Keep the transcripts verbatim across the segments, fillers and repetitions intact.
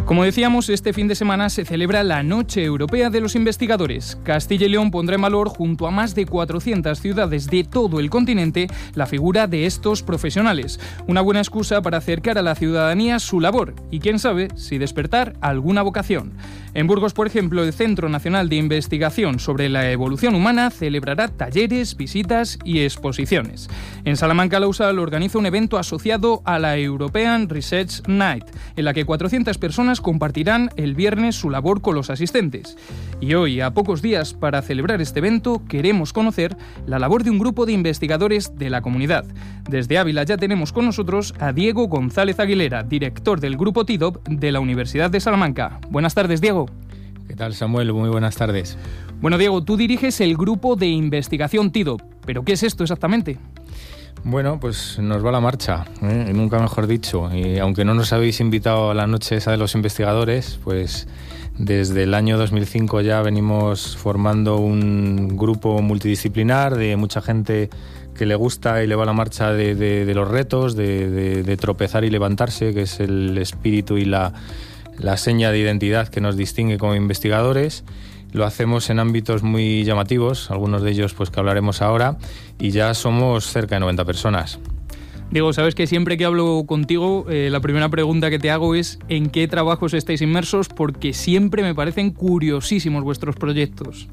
Como decíamos, este fin de semana se celebra la Noche Europea de los Investigadores. Castilla y León pondrá en valor, junto a más de cuatrocientas ciudades de todo el continente, la figura de estos profesionales. Una buena excusa para acercar a la ciudadanía su labor y, quién sabe, si despertar alguna vocación. En Burgos, por ejemplo, el Centro Nacional de Investigación sobre la Evolución Humana celebrará talleres, visitas y exposiciones. En Salamanca, la U S A L organiza un evento asociado a la European Research Night, en la que cuatrocientas personas compartirán el viernes su labor con los asistentes. Y hoy, a pocos días para celebrar este evento, queremos conocer la labor de un grupo de investigadores de la comunidad. Desde Ávila ya tenemos con nosotros a Diego González Aguilera, director del Grupo T I D O P de la Universidad de Salamanca. Buenas tardes, Diego. ¿Qué tal, Samuel? Muy buenas tardes. Bueno, Diego, tú diriges el Grupo de Investigación T I D O P, ¿pero qué es esto exactamente? Bueno, pues nos va la marcha, ¿eh? Nunca mejor dicho. Y aunque no nos habéis invitado a la noche esa de los investigadores, pues desde el año dos mil cinco ya venimos formando un grupo multidisciplinar de mucha gente que le gusta y le va la marcha de, de, de los retos, de, de, de tropezar y levantarse, que es el espíritu y la, la seña de identidad que nos distingue como investigadores. Lo hacemos en ámbitos muy llamativos, algunos de ellos pues que hablaremos ahora, y ya somos cerca de noventa personas. Diego, sabes que siempre que hablo contigo, eh, la primera pregunta que te hago es ¿en qué trabajos estáis inmersos? Porque siempre me parecen curiosísimos vuestros proyectos.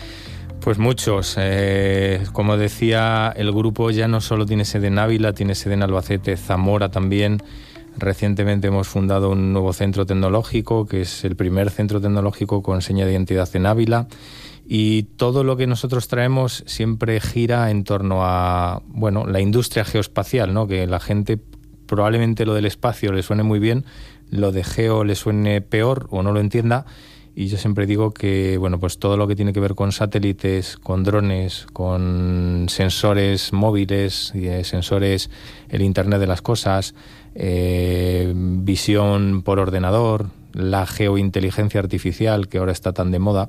Pues muchos. Eh, como decía, el grupo ya no solo tiene sede en Ávila, tiene sede en Albacete, Zamora también. Recientemente hemos fundado un nuevo centro tecnológico, que es el primer centro tecnológico con seña de identidad en Ávila, y todo lo que nosotros traemos siempre gira en torno a, bueno, la industria geoespacial, ¿no? Que la gente probablemente lo del espacio le suene muy bien, lo de geo le suene peor o no lo entienda, y yo siempre digo que, bueno, pues todo lo que tiene que ver con satélites, con drones, con sensores móviles, eh, sensores, el Internet de las cosas, eh, visión por ordenador, la geointeligencia artificial que ahora está tan de moda,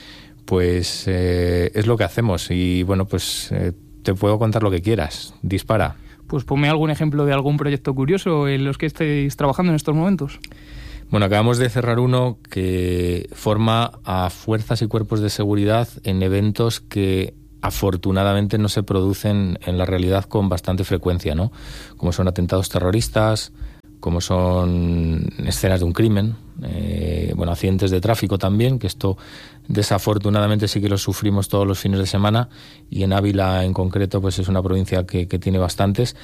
pues eh, es lo que hacemos. Y bueno, pues eh, te puedo contar lo que quieras. Dispara. Pues ponme algún ejemplo de algún proyecto curioso en los que estéis trabajando en estos momentos. Bueno, acabamos de cerrar uno que forma a fuerzas y cuerpos de seguridad en eventos que afortunadamente no se producen en la realidad con bastante frecuencia, ¿no? Como son atentados terroristas, como son escenas de un crimen, eh, bueno, accidentes de tráfico también, que esto desafortunadamente sí que lo sufrimos todos los fines de semana, y en Ávila en concreto pues es una provincia que, que tiene bastantes.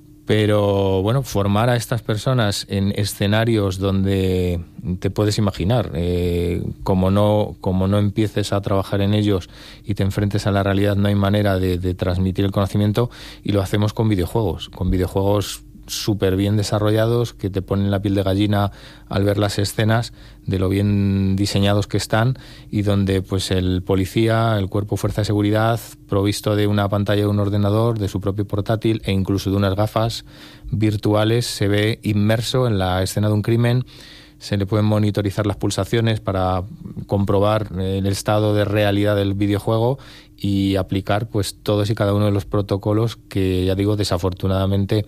Pero bueno, formar a estas personas en escenarios donde te puedes imaginar, eh, como no, como no empieces a trabajar en ellos y te enfrentes a la realidad, no hay manera de, de transmitir el conocimiento, y lo hacemos con videojuegos, con videojuegos súper bien desarrollados que te ponen la piel de gallina al ver las escenas de lo bien diseñados que están, y donde pues el policía, el cuerpo fuerza de seguridad, provisto de una pantalla de un ordenador, de su propio portátil e incluso de unas gafas virtuales, se ve inmerso en la escena de un crimen. Se le pueden monitorizar las pulsaciones para comprobar el estado de realidad del videojuego y aplicar pues todos y cada uno de los protocolos que, ya digo, desafortunadamente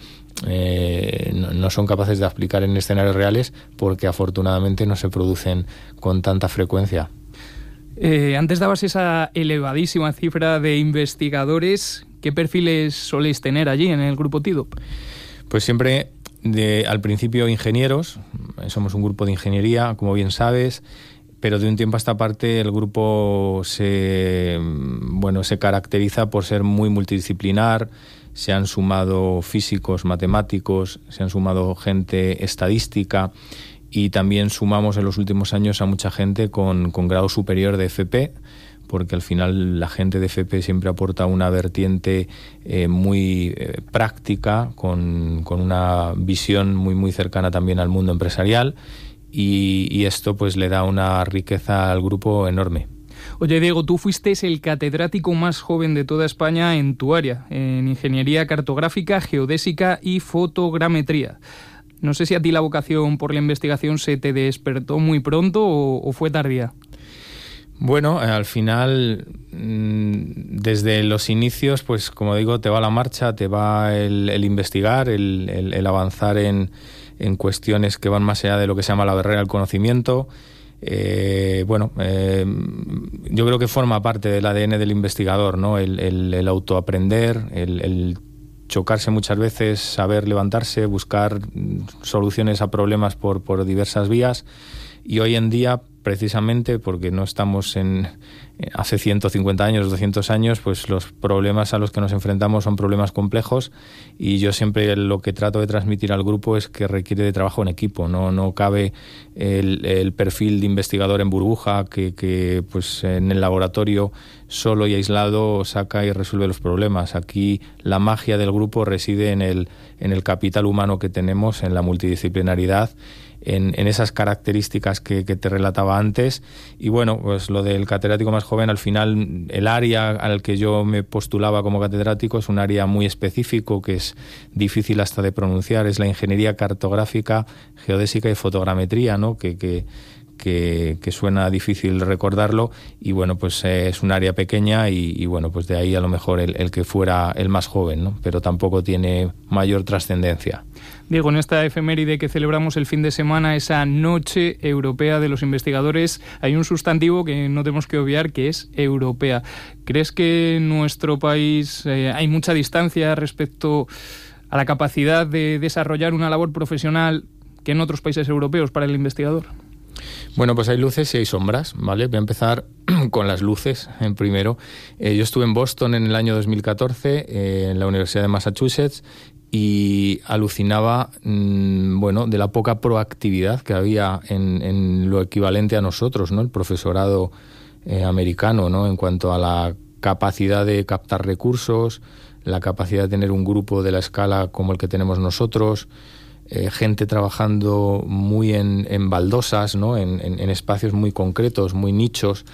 eh, no, no son capaces de aplicar en escenarios reales, porque afortunadamente no se producen con tanta frecuencia. Eh, antes dabas esa elevadísima cifra de investigadores. ¿Qué perfiles soléis tener allí en el Grupo T I D O P? Pues siempre... De, al principio ingenieros, somos un grupo de ingeniería, como bien sabes, pero de un tiempo a esta parte el grupo se, bueno, se caracteriza por ser muy multidisciplinar. Se han sumado físicos, matemáticos, se han sumado gente estadística, y también sumamos en los últimos años a mucha gente con, con grado superior de F P, porque al final la gente de F P siempre aporta una vertiente eh, muy eh, práctica, con, con una visión muy, muy cercana también al mundo empresarial, y, y esto pues le da una riqueza al grupo enorme. Oye, Diego, tú fuiste el catedrático más joven de toda España en tu área, en Ingeniería Cartográfica, Geodésica y Fotogrametría. No sé si a ti la vocación por la investigación se te despertó muy pronto o, o fue tardía. Bueno, al final, desde los inicios, pues como digo, te va la marcha, te va el, el investigar, el, el, el avanzar en, en cuestiones que van más allá de lo que se llama la barrera del conocimiento. Eh, bueno, eh, yo creo que forma parte del A D N del investigador, ¿no? El, el, el autoaprender, el, el chocarse muchas veces, saber levantarse, buscar soluciones a problemas por, por diversas vías. Y hoy en día, precisamente porque no estamos en hace ciento cincuenta años, doscientos años, pues los problemas a los que nos enfrentamos son problemas complejos, y yo siempre lo que trato de transmitir al grupo es que requiere de trabajo en equipo. No, no cabe el, el perfil de investigador en burbuja que, que pues en el laboratorio solo y aislado saca y resuelve los problemas. Aquí la magia del grupo reside en el, en el capital humano que tenemos, en la multidisciplinaridad, En, en esas características que, que te relataba antes. Y bueno, pues lo del catedrático más joven, al final el área al que yo me postulaba como catedrático es un área muy específico, que es difícil hasta de pronunciar, es la ingeniería cartográfica, geodésica y fotogrametría, ¿no? que, que Que, que suena difícil recordarlo, y bueno, pues eh, es un área pequeña, y, y bueno, pues de ahí a lo mejor el, el que fuera el más joven, ¿no? Pero tampoco tiene mayor trascendencia. Diego, en esta efeméride que celebramos el fin de semana, esa Noche Europea de los Investigadores, hay un sustantivo que no tenemos que obviar, que es europea. ¿Crees que en nuestro país eh, hay mucha distancia respecto a la capacidad de desarrollar una labor profesional que en otros países europeos para el investigador? Bueno, pues hay luces y hay sombras, ¿vale? Voy a empezar con las luces en primero. Eh, yo estuve en Boston en el año dos mil catorce, eh, en la Universidad de Massachusetts, y alucinaba, mmm, bueno, de la poca proactividad que había en, en lo equivalente a nosotros, ¿no? El profesorado eh, americano, ¿no? En cuanto a la capacidad de captar recursos, la capacidad de tener un grupo de la escala como el que tenemos nosotros. Eh, gente trabajando muy en, en baldosas, ¿no? en, en, en espacios muy concretos, muy nichos,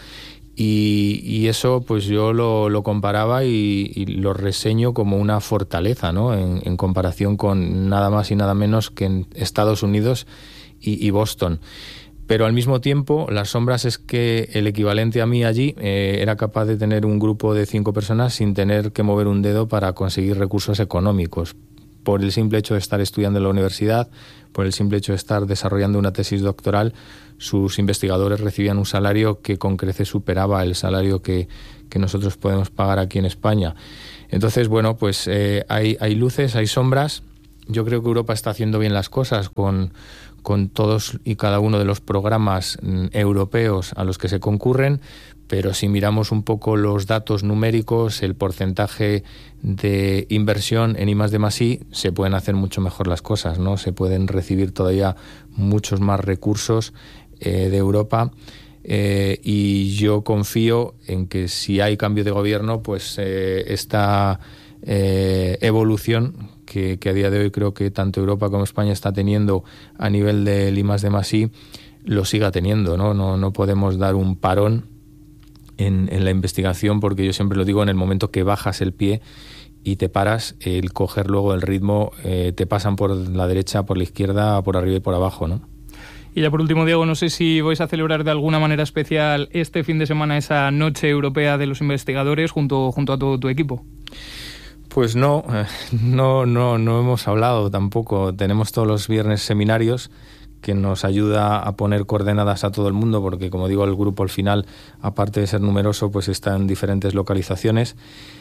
y, y eso pues yo lo, lo comparaba y, y lo reseño como una fortaleza, ¿no? en, en comparación con nada más y nada menos que en Estados Unidos y, y Boston. Pero al mismo tiempo, las sombras es que el equivalente a mí allí eh, era capaz de tener un grupo de cinco personas sin tener que mover un dedo para conseguir recursos económicos, por el simple hecho de estar estudiando en la universidad, por el simple hecho de estar desarrollando una tesis doctoral. Sus investigadores recibían un salario que con creces superaba el salario que, que nosotros podemos pagar aquí en España. Entonces, bueno, pues eh, hay, hay luces, hay sombras. Yo creo que Europa está haciendo bien las cosas con, con todos y cada uno de los programas mm, europeos a los que se concurren, pero si miramos un poco los datos numéricos, el porcentaje de inversión en I más D más I, se pueden hacer mucho mejor las cosas, ¿no? Se pueden recibir todavía muchos más recursos eh, de Europa, eh, y yo confío en que si hay cambio de gobierno, pues eh, esta eh, evolución que, que a día de hoy creo que tanto Europa como España está teniendo a nivel del I más D más I, lo siga teniendo, ¿no? No, no podemos dar un parón En, en la investigación, porque yo siempre lo digo, en el momento que bajas el pie y te paras, el coger luego el ritmo, eh, te pasan por la derecha, por la izquierda, por arriba y por abajo, ¿no? Y ya por último, Diego, no sé si vais a celebrar de alguna manera especial este fin de semana esa Noche Europea de los Investigadores junto, junto a todo tu equipo. Pues no, no, no, no hemos hablado tampoco. Tenemos todos los viernes seminarios que nos ayuda a poner coordenadas a todo el mundo, porque como digo, el grupo al final, aparte de ser numeroso, pues está en diferentes localizaciones,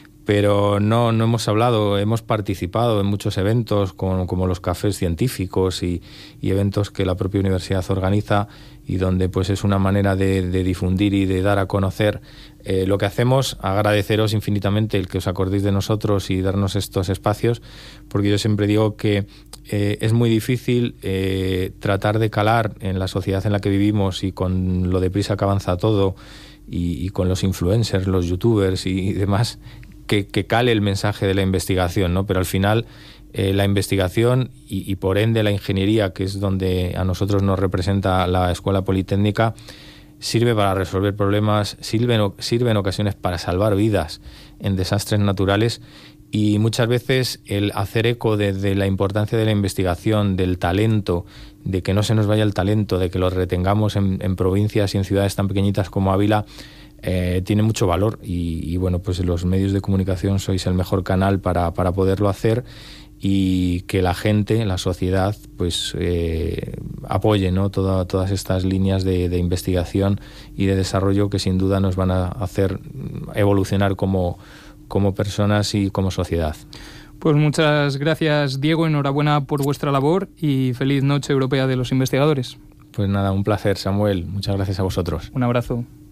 pero no, no hemos hablado. Hemos participado en muchos eventos como, como los cafés científicos y, y eventos que la propia universidad organiza, y donde pues es una manera de, de difundir y de dar a conocer eh, lo que hacemos. Agradeceros infinitamente el que os acordéis de nosotros y darnos estos espacios, porque yo siempre digo que eh, es muy difícil eh, tratar de calar en la sociedad en la que vivimos, y con lo deprisa que avanza todo, y, y con los influencers, los youtubers y, y demás, que, que cale el mensaje de la investigación, ¿no? Pero al final eh, la investigación y, y por ende la ingeniería, que es donde a nosotros nos representa la Escuela Politécnica, sirve para resolver problemas, sirve, sirve en ocasiones para salvar vidas en desastres naturales, y muchas veces el hacer eco de, de la importancia de la investigación, del talento, de que no se nos vaya el talento, de que lo retengamos en, en provincias y en ciudades tan pequeñitas como Ávila, eh, tiene mucho valor, y, y bueno, pues los medios de comunicación sois el mejor canal para, para poderlo hacer. y que la gente, la sociedad, pues eh, apoye, ¿no?, Toda, todas estas líneas de, de investigación y de desarrollo que sin duda nos van a hacer evolucionar como, como personas y como sociedad. Pues muchas gracias, Diego, enhorabuena por vuestra labor y feliz Noche Europea de los Investigadores. Pues nada, un placer, Samuel. Muchas gracias a vosotros. Un abrazo.